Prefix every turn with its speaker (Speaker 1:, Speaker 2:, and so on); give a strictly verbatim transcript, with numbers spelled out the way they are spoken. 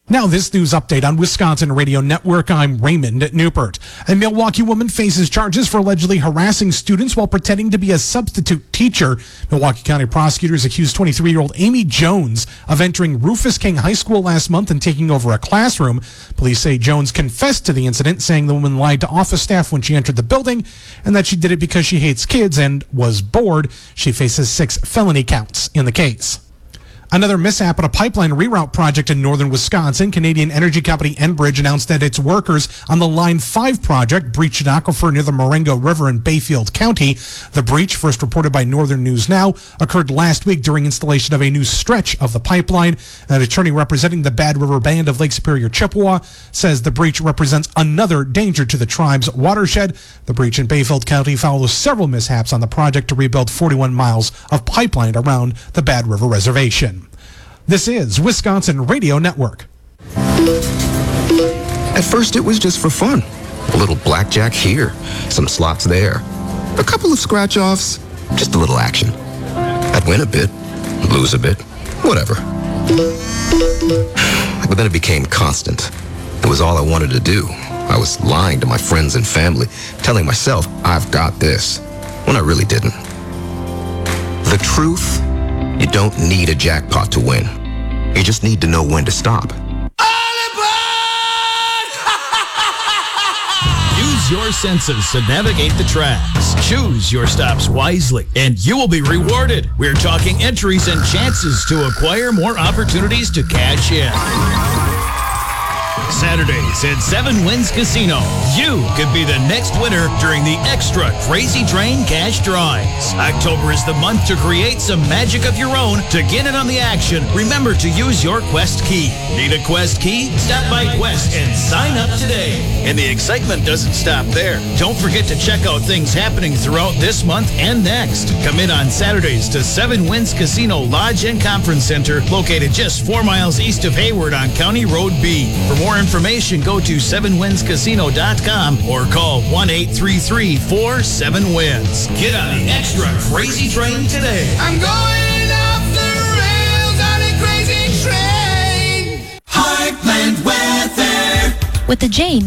Speaker 1: Now this news update on Wisconsin Radio Network. I'm Raymond Newpert. A Milwaukee woman faces charges for allegedly harassing students while pretending to be a substitute teacher. Milwaukee County prosecutors accused twenty-three-year-old Amy Jones of entering Rufus King High School last month and taking over a classroom. Police say Jones confessed to the incident, saying the woman lied to office staff when she entered the building and that she did it because she hates kids and was bored. She faces six felony counts in the case. Another mishap at a pipeline reroute project in northern Wisconsin. Canadian energy company Enbridge announced that its workers on the Line five project breached an aquifer near the Marengo River in Bayfield County. The breach, first reported by Northern News Now, occurred last week during installation of a new stretch of the pipeline. An attorney representing the Bad River Band of Lake Superior, Chippewa, says the breach represents another danger to the tribe's watershed. The breach in Bayfield County follows several mishaps on the project to rebuild forty-one miles of pipeline around the Bad River Reservation. This is Wisconsin Radio Network.
Speaker 2: At first, it was just for fun. A little blackjack here, some slots there, a couple of scratch-offs, just a little action. I'd win a bit, lose a bit, whatever. But then it became constant. It was all I wanted to do. I was lying to my friends and family, telling myself, I've got this, when I really didn't. The truth, you don't need a jackpot to win. You just need to know when to stop.
Speaker 3: Use your senses to navigate the tracks. Choose your stops wisely, and you will be rewarded. We're talking entries and chances to acquire more opportunities to cash in. Saturdays at Seven Winds Casino. You could be the next winner during the Extra Crazy Train cash drawings. October is the month to create some magic of your own. To get in on the action, remember to use your Quest key. Need a Quest key? Stop by Quest and sign up today. And the excitement doesn't stop there. Don't forget to check out things happening throughout this month and next. Come in on Saturdays to Seven Winds Casino Lodge and Conference Center, located just four miles east of Hayward on County Road B. For more information, go to seven winds casino dot com or call one eight three three four seven wins. Get on the Extra Crazy Train today.
Speaker 4: I'm going off the rails on a crazy train. Heartland weather.
Speaker 5: With the J